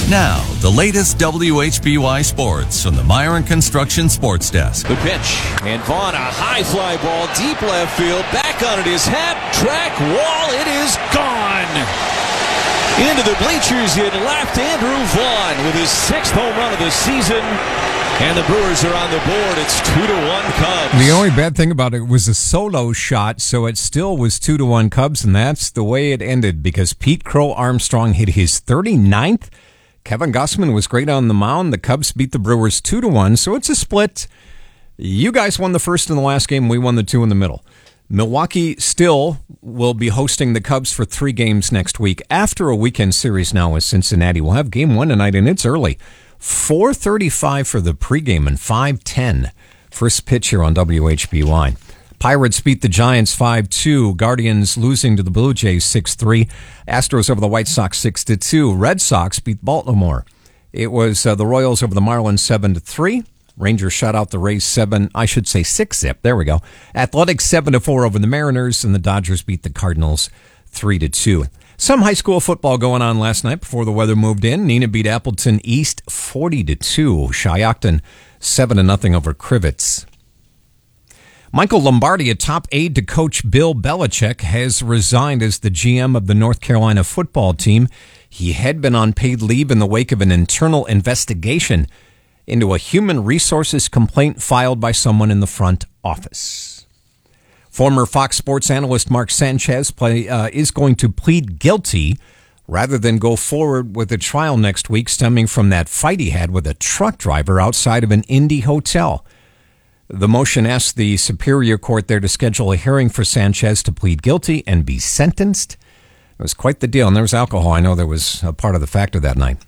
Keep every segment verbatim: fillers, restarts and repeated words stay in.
Now, the latest W H B Y sports from the Myron Construction Sports Desk. The pitch, and Vaughn, a high fly ball, deep left field, back on it is Happ, track wall, it is gone! Into the bleachers in left, Andrew Vaughn with his sixth home run of the season, and the Brewers are on the board. It's two to one Cubs. The only bad thing about it was a solo shot, so it still was two to one Cubs, and that's the way it ended because Pete Crow Armstrong hit his thirty-ninth. Kevin Gausman was great on the mound. The Cubs beat the Brewers two to one, so it's a split. You guys won the first and the last game. We won the two in the middle. Milwaukee still will be hosting the Cubs for three games next week after a weekend series now with Cincinnati. We'll have game one tonight, and it's early. four thirty-five for the pregame and five ten. First pitch here on W H B Y. Pirates beat the Giants five two. Guardians losing to the Blue Jays six three. Astros over the White Sox six to two. Red Sox beat Baltimore. It was uh, the Royals over the Marlins seven to three. Rangers shut out the Rays seven, I should say six zip. There we go. Athletics seven to four over the Mariners, and the Dodgers beat the Cardinals three to two. Some high school football going on last night before the weather moved in. Neenah beat Appleton East forty to two. Shiocton seven to nothing over Crivets. Michael Lombardi, a top aide to coach Bill Belichick, has resigned as the G M of the North Carolina football team. He had been on paid leave in the wake of an internal investigation into a human resources complaint filed by someone in the front office. Former Fox Sports analyst Mark Sanchez play, uh, is going to plead guilty rather than go forward with a trial next week stemming from that fight he had with a truck driver outside of an Indy hotel. The motion asks the Superior Court there to schedule a hearing for Sanchez to plead guilty and be sentenced. It was quite the deal, and there was alcohol. I know there was a part of the factor that night.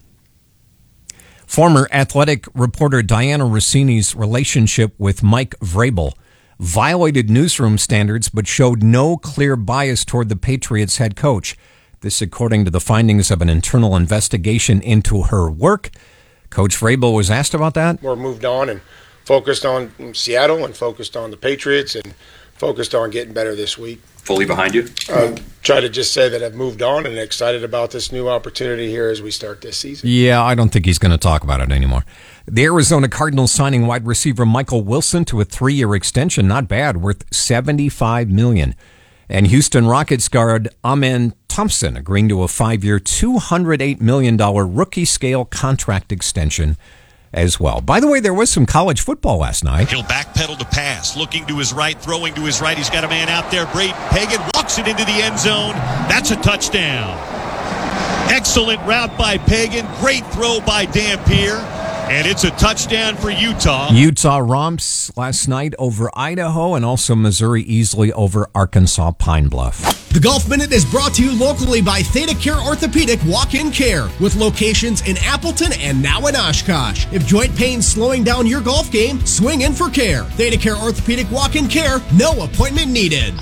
Former athletic reporter Diana Rossini's relationship with Mike Vrabel violated newsroom standards but showed no clear bias toward the Patriots head coach. This according to the findings of an internal investigation into her work. Coach Vrabel was asked about that. We're moved on and focused on Seattle and focused on the Patriots and focused on getting better this week. Fully behind you? I try to just say that I've moved on and excited about this new opportunity here as we start this season. Yeah, I don't think he's going to talk about it anymore. The Arizona Cardinals signing wide receiver Michael Wilson to a three-year extension, not bad, worth seventy-five million dollars. And Houston Rockets guard Amen Thompson agreeing to a five-year, two hundred eight million dollars rookie-scale contract extension as well. By the way, there was some college football last night. He'll backpedal to pass, looking to his right, throwing to his right. He's got a man out there. Braden Pagan walks it into the end zone. That's a touchdown. Excellent route by Pagan. Great throw by Dampier. And it's a touchdown for Utah. Utah romps last night over Idaho, and also Missouri easily over Arkansas Pine Bluff. The Golf Minute is brought to you locally by Theta Care Orthopedic Walk-In Care, with locations in Appleton and now in Oshkosh. If joint pain's slowing down your golf game, swing in for care. Theta Care Orthopedic Walk-In Care, no appointment needed.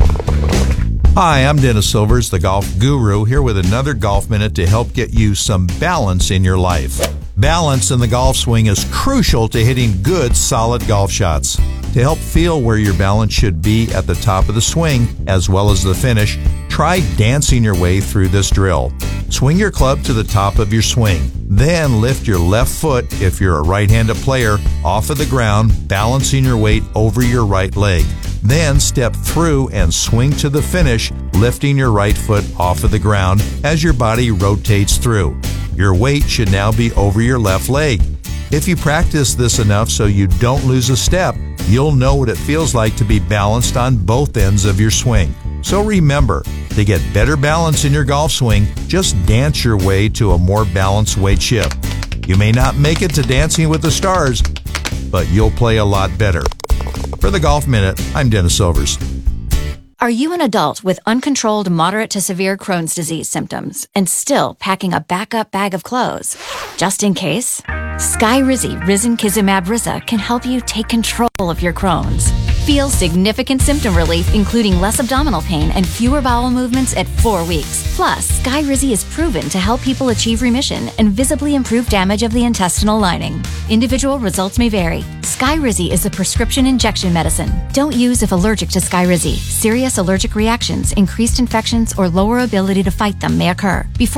Hi, I'm Dennis Silvers, the golf guru, here with another Golf Minute to help get you some balance in your life. Balance in the golf swing is crucial to hitting good, solid golf shots. To help feel where your balance should be at the top of the swing, as well as the finish, try dancing your way through this drill. Swing your club to the top of your swing. Then lift your left foot, if you're a right-handed player, off of the ground, balancing your weight over your right leg. Then step through and swing to the finish, lifting your right foot off of the ground as your body rotates through. Your weight should now be over your left leg. If you practice this enough so you don't lose a step, you'll know what it feels like to be balanced on both ends of your swing. So remember, to get better balance in your golf swing, just dance your way to a more balanced weight shift. You may not make it to Dancing with the Stars, but you'll play a lot better. For the Golf Minute, I'm Dennis Silvers. Are you an adult with uncontrolled moderate to severe Crohn's disease symptoms and still packing a backup bag of clothes? Just in case, Skyrizi Risankizumab Riza can help you take control of your Crohn's. Feel significant symptom relief, including less abdominal pain and fewer bowel movements at four weeks. Plus, Skyrizi is proven to help people achieve remission and visibly improve damage of the intestinal lining. Individual results may vary. Skyrizi is a prescription injection medicine. Don't use if allergic to Skyrizi. Serious allergic reactions, increased infections, or lower ability to fight them may occur. Before